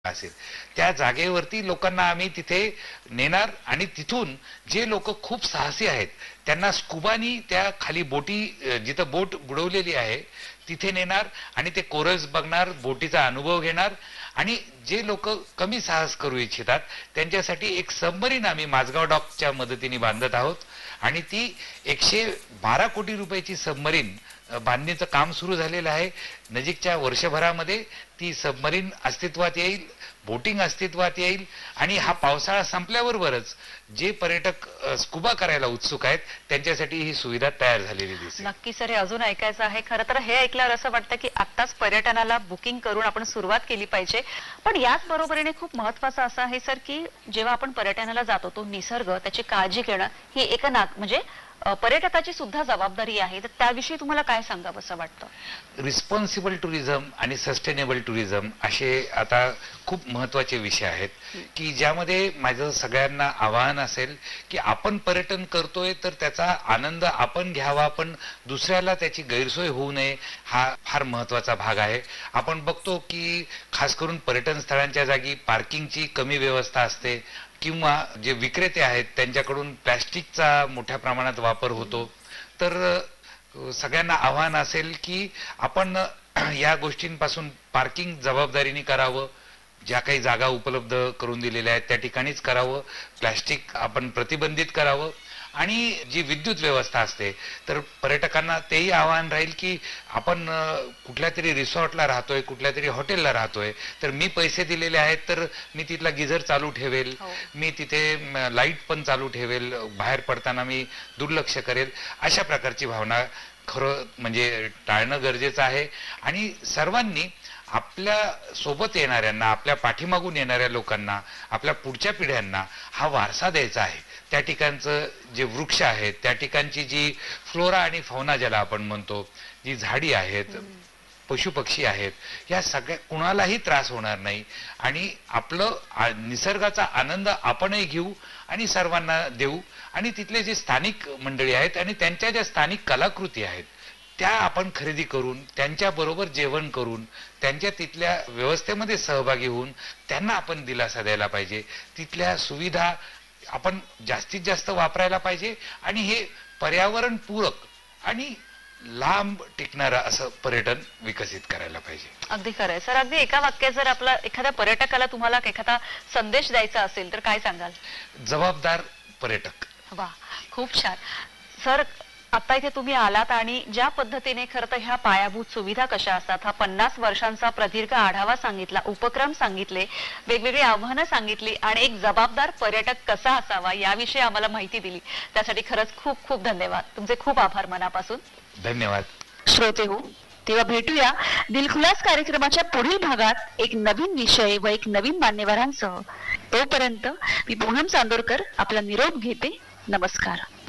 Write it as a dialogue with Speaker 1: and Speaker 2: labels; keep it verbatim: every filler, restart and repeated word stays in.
Speaker 1: असेल त्या जागेवरती लोकांना आम्ही तिथे नेणार आणि तिथून जे लोक खूप साहसी आहेत त्यांना स्कुबानी त्या खाली बोटी जिथं बोट बुडवलेली आहे तिथे नेणार आणि ते कोरल्स बघणार, बोटीचा अनुभव घेणार आणि जे लोक कमी साहस करू इच्छितात त्यांच्यासाठी एक सबमरीन आम्ही माझगाव डॉकच्या मदतीने बांधत आहोत आणि ती एकशे बारा कोटी रुपयाची सबमरीन बांधणीचं काम सुरू झालेलं आहे. नजीकच्या वर्षभरामध्ये ती सबमरीन अस्तित्वात येईल, बोटिंग अस्तित्वात येईल आणि हा पावसाळा संपल्याबरोबरच जे पर्यटक स्कुबा करायला उत्सुक आहेत त्यांच्यासाठी ही सुविधा तयार झालेली दिसते.
Speaker 2: नक्की सर, हे अजून ऐकायचं आहे. खरं तर हे ऐकल्यावर असं वाटतं की आत्ताच पर्यटनाला बुकिंग करून आपण सुरुवात केली पाहिजे. पण याच बरोबरीने खूप महत्वाचं असं आहे सर की जेव्हा आपण पर्यटनाला जातो तो निसर्ग त्याची काळजी घेणं ही एक नाग म्हणजे पर्यटकाची सुद्धा जबाबदारी आहे. तर त्याविषयी तुम्हाला काय सांगावं असं वाटतं?
Speaker 1: रिस्पॉन्सिबल टुरिझम आणि सस्टेनेबल टुरिझम असे आता खूप महत्वाचे विषय आहेत की ज्यामध्ये माझं सगळ्यांना आवाहन असेल की आपण पर्यटन करतोय तर त्याचा आनंद आपण घ्यावा, पण दुसऱ्याला त्याची गैरसोय होऊ नये हा फार महत्वाचा भाग आहे. आपण बघतो की खास करून पर्यटन स्थळांच्या जागी पार्किंगची कमी व्यवस्था असते किंवा जे विक्रेते आहेत त्यांच्याकडून प्लॅस्टिकचा मोठ्या प्रमाणात वापर होतो. तर सगळ्यांना आव्हान असेल की आपण या गोष्टींपासून पार्किंग जबाबदारीने करावं, ज्या काही जागा उपलब्ध करून दिलेल्या आहेत त्या ठिकाणीच करावं, प्लॅस्टिक आपण प्रतिबंधित करावं आणि जी विद्युत व्यवस्था असते तर पर्यटकांना तेही आव्हान राहील की आपण कुठल्या तरी रिसॉर्टला राहतोय, कुठल्या तरी हॉटेलला राहतोय तर मी पैसे दिलेले आहेत तर मी तिथला गिझर चालू ठेवेल, मी तिथे लाईट पण चालू ठेवेल, बाहेर पडताना मी दुर्लक्ष करेल, अशा प्रकारची भावना खरं म्हणजे टाळणं गरजेचं आहे. आणि सर्वांनी आपल्या सोबत येणाऱ्यांना, आपल्या पाठीमागून येणाऱ्या लोकांना, आपल्या पुढच्या पिढ्यांना हा वारसा द्यायचा आहे. त्या ठिकाणचं जे वृक्ष आहेत, त्या ठिकाणची जी फ्लोरा आणि फौना ज्याला आपण म्हणतो, जी झाडी आहेत, पशुपक्षी आहेत, या सगळ्या कुणालाही त्रास होणार नाही आणि आपलं निसर्गाचा आनंद आपणही घेऊ आणि सर्वांना देऊ. आणि तिथले जे स्थानिक मंडळी आहेत आणि त्यांच्या ज्या स्थानिक कलाकृती आहेत त्या आपण खरेदी करून त्यांच्याबरोबर जेवण करून त्यांच्या तिथल्या व्यवस्थेमध्ये सहभागी होऊन त्यांना आपण दिलासा द्यायला पाहिजे. तिथल्या सुविधा आपण जास्तीत जास्त वापरायला पाहिजे आणि हे पर्यावरणपूरक आणि लांब टिकणारं असं पर्यटन विकसित करायला पाहिजे.
Speaker 2: अगदी खरंय सर. अगदी एका वाक्यात जर आपला एखाद्या पर्यटकाला तुम्हाला एखादा संदेश द्यायचा असेल तर काय सांगाल?
Speaker 1: जबाबदार पर्यटक.
Speaker 2: वा, खूप छान सर. आता इथे तुम्ही आलात आणि ज्या पद्धतीने खरं तर ह्या पायाभूत सुविधा कशा असतात हा पन्नास वर्षांचा प्रदीर्घ आढावा सांगितला, उपक्रम सांगितले, वेगवेगळी आव्हानं सांगितली आणि एक जबाबदार पर्यटक कसा असावा याविषयी आम्हाला माहिती दिली त्यासाठी खरंच खूप खूप धन्यवाद. तुमचे खूप आभार मनापासून.
Speaker 1: धन्यवाद.
Speaker 2: श्रोते हो, तेव्हा भेटूया दिलखुलास कार्यक्रमाच्या पुढील भागात एक नवीन विषय व एक नवीन मान्यवरांसह. तोपर्यंत मी पूनम चांदोरकर आपला निरोप घेते. नमस्कार.